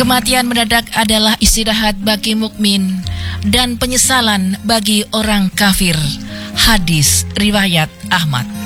Kematian mendadak adalah istirahat bagi mukmin dan penyesalan bagi orang kafir. Hadis riwayat Ahmad.